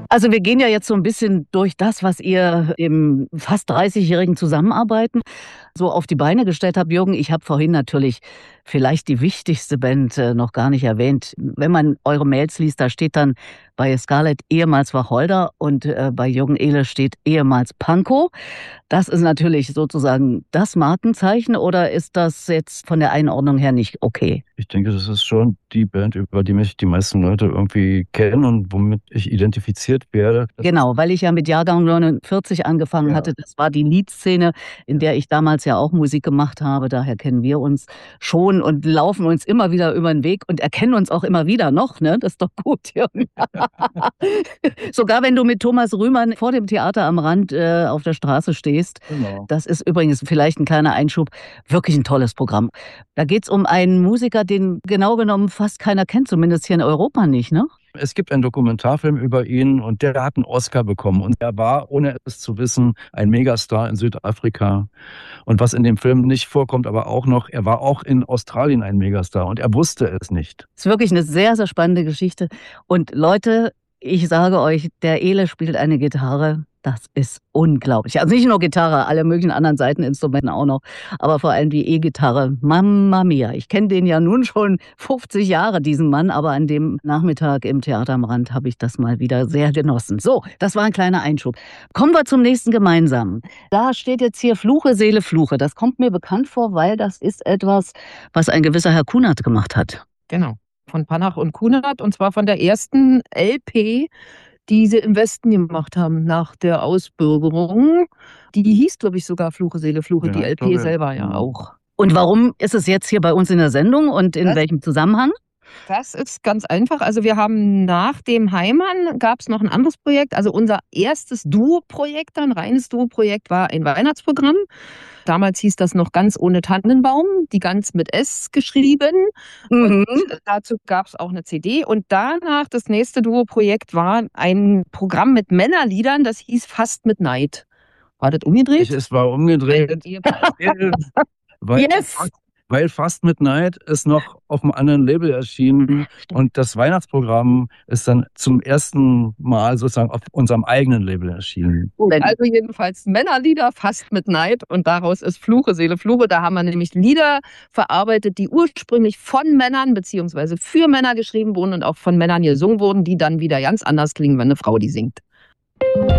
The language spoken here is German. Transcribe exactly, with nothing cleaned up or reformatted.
Also wir gehen ja jetzt so ein bisschen durch das, was ihr im fast dreißigjährigen Zusammenarbeiten so auf die Beine gestellt habt. Jürgen, ich habe vorhin natürlich vielleicht die wichtigste Band äh, noch gar nicht erwähnt. Wenn man eure Mails liest, da steht dann bei Scarlett ehemals Wacholder und äh, bei Jürgen Ehle steht ehemals Pankow. Das ist natürlich sozusagen das Markenzeichen, oder ist das jetzt von der Einordnung her nicht okay? Ich denke, das ist schon die Band, über die mich die meisten Leute irgendwie kennen und womit ich identifiziert werde. Das Genau, weil ich ja mit Jahrgang neunundvierzig angefangen Ja. hatte. Das war die Liedszene, in der ich damals ja auch Musik gemacht habe. Daher kennen wir uns schon und laufen uns immer wieder über den Weg und erkennen uns auch immer wieder noch, ne? Das ist doch gut, Jürgen. Sogar wenn du mit Thomas Rühmann vor dem Theater am Rand äh, auf der Straße stehst. Genau. Das ist übrigens vielleicht ein kleiner Einschub, wirklich ein tolles Programm. Da geht's um einen Musiker, den genau genommen fast keiner kennt, zumindest hier in Europa nicht, ne? Es gibt einen Dokumentarfilm über ihn und der hat einen Oscar bekommen. Und er war, ohne es zu wissen, ein Megastar in Südafrika. Und was in dem Film nicht vorkommt, aber auch noch, er war auch in Australien ein Megastar und er wusste es nicht. Ist wirklich eine sehr, sehr spannende Geschichte. Und Leute, ich sage euch, der Ehle spielt eine Gitarre, das ist unglaublich. Also nicht nur Gitarre, alle möglichen anderen Saiteninstrumente auch noch, aber vor allem die E-Gitarre. Mamma mia. Ich kenne den ja nun schon fünfzig Jahre, diesen Mann, aber an dem Nachmittag im Theater am Rand habe ich das mal wieder sehr genossen. So, das war ein kleiner Einschub. Kommen wir zum nächsten gemeinsamen. Da steht jetzt hier Fluche, Seele, Fluche. Das kommt mir bekannt vor, weil das ist etwas, was ein gewisser Herr Kunert gemacht hat. Genau, von Panach und Kunert, und zwar von der ersten L P, die sie im Westen gemacht haben nach der Ausbürgerung. Die hieß, glaube ich, sogar Fluche, Seele, Fluche, Ja, die ich L P glaube, selber ja ja. auch. Und warum ist es jetzt hier bei uns in der Sendung und in Das- welchem Zusammenhang? Das ist ganz einfach. Also wir haben nach dem Heimann gab es noch ein anderes Projekt. Also unser erstes Duo-Projekt, ein reines Duo-Projekt, war ein Weihnachtsprogramm. Damals hieß das noch Ganz ohne Tannenbaum, die Ganz mit S geschrieben. Mhm. Und dazu gab es auch eine C D. Und danach, das nächste Duo-Projekt war ein Programm mit Männerliedern, das hieß Fast mit Neid. War das umgedreht? Ich, es war umgedreht, weil, weil, Yes! weil Fast Midnight ist noch auf einem anderen Label erschienen und das Weihnachtsprogramm ist dann zum ersten Mal sozusagen auf unserem eigenen Label erschienen. Also jedenfalls Männerlieder, Fast mit Neid, und daraus ist Fluche, Seele, Fluche. Da haben wir nämlich Lieder verarbeitet, die ursprünglich von Männern bzw. für Männer geschrieben wurden und auch von Männern gesungen wurden, die dann wieder ganz anders klingen, wenn eine Frau die singt.